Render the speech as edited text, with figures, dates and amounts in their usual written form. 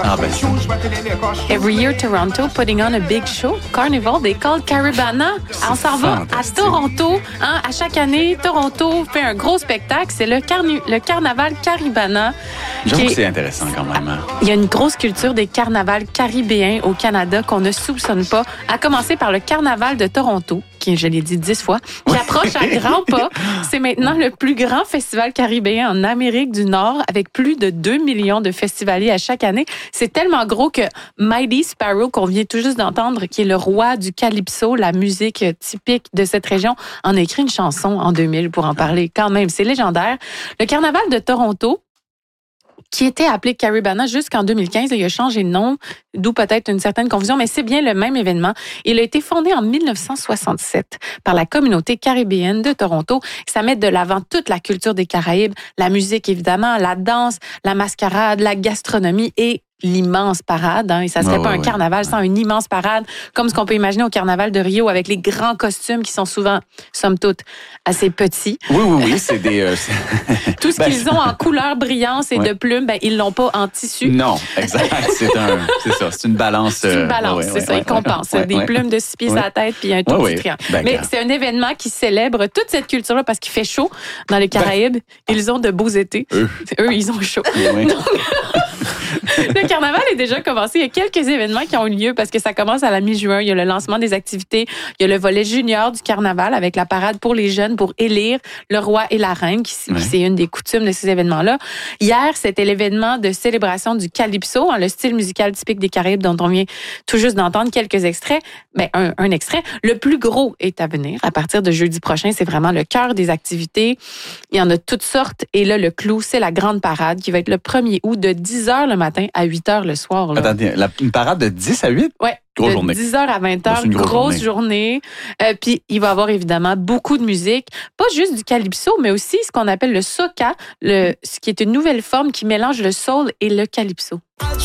Every year, Toronto putting on a big show. Carnival, they call Caribana. On s'en va à Toronto. Hein, à chaque année, Toronto fait un gros spectacle. C'est le carnaval Caribana. J'avoue que c'est intéressant quand même. Hein. Il y a une grosse culture des carnavals caribéens au Canada qu'on ne soupçonne pas, à commencer par le carnaval de Toronto, qui, je l'ai dit 10 fois, qui approche à grands pas. C'est maintenant le plus grand festival caribéen en Amérique du Nord, avec plus de 2 millions de festivaliers à chaque année. C'est tellement gros que Mighty Sparrow, qu'on vient tout juste d'entendre, qui est le roi du calypso, la musique typique de cette région, en a écrit une chanson en 2000 pour en parler quand même. C'est légendaire. Le carnaval de Toronto, qui était appelé Caribana jusqu'en 2015. Il a changé de nom, d'où peut-être une certaine confusion, mais c'est bien le même événement. Il a été fondé en 1967 par la communauté caribéenne de Toronto. Ça met de l'avant toute la culture des Caraïbes, la musique évidemment, la danse, la mascarade, la gastronomie et l'immense parade. Hein, et ça serait pas un carnaval sans une immense parade, comme ce qu'on peut imaginer au carnaval de Rio, avec les grands costumes qui sont souvent, somme toute, assez petits. Oui, c'est des... Tout ce qu'ils ont en couleur brillante et de plumes, ils l'ont pas en tissu. Non, exact. C'est ça, c'est une balance. C'est une balance, c'est ça. Ils compensent. Des plumes de 6 pieds à la tête puis un tout petit triangle. Mais c'est un événement qui célèbre toute cette culture-là parce qu'il fait chaud dans les Caraïbes. Ils ont de beaux étés. Eux, ils ont chaud. Donc, le carnaval est déjà commencé. Il y a quelques événements qui ont eu lieu parce que ça commence à la mi-juin. Il y a le lancement des activités. Il y a le volet junior du carnaval avec la parade pour les jeunes pour élire le roi et la reine, qui c'est une des coutumes de ces événements-là. Hier, c'était l'événement de célébration du calypso, le style musical typique des Caraïbes dont on vient tout juste d'entendre quelques extraits. Un extrait. Le plus gros est à venir. À partir de jeudi prochain, c'est vraiment le cœur des activités. Il y en a toutes sortes. Et là, le clou, c'est la grande parade qui va être le 1er août de 10h le matin à 8h le soir. Là. Attendez, une parade de 10 à 8? Oui. Grosse journée. 10h à 20h, grosse journée. Puis, il va y avoir évidemment beaucoup de musique. Pas juste du calypso, mais aussi ce qu'on appelle le soca, ce qui est une nouvelle forme qui mélange le soul et le calypso.